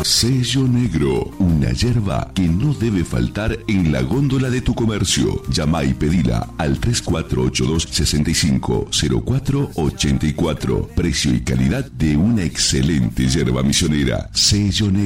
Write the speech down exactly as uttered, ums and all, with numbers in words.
Sello Negro, una yerba que no debe faltar en la góndola de tu comercio. Llama y pedila al tres cuatro ocho dos, seis cinco cero cuatro ocho cuatro. Precio y calidad de una excelente yerba misionera. Sello Negro.